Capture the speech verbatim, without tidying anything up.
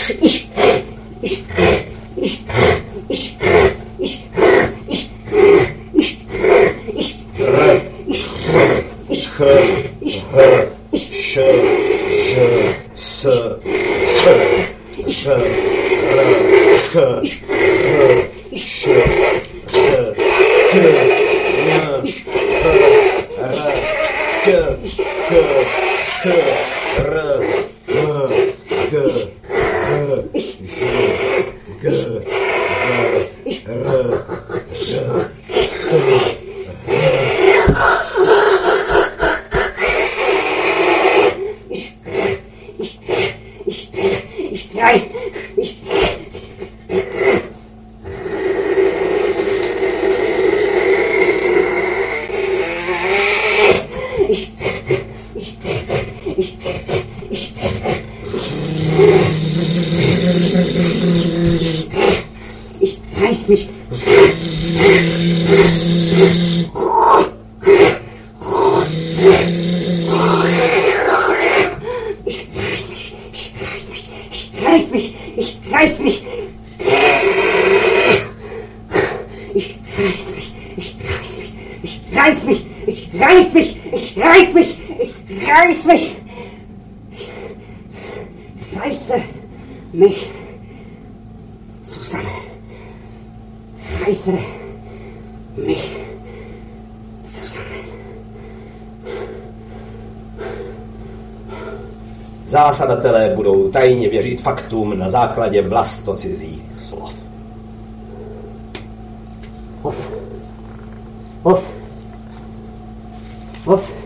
ich, ich, ich, ich, ich, ich, ich, ich, R, ich, H, H, Š, Ž, S, S, Š, R, H, H, Š, Ž, K, N, R, K, K, K, R, M, G, G, Ž, G, G, R, Ž, K. Nein, ich... Ich... Ich... Ich... Ich... Ich reiß mich... reiß mich, ich reiß mich. Ich reiß mich, ich reiß mich, ich reiß mich, ich reiß mich, ich reiß mich, ich reiß mich. Ich reiße mich zusammen. Reiße mich zusammen. Zásadatelé budou tajně věřit faktům na základě vlastocizích slov. Off. Off. Off.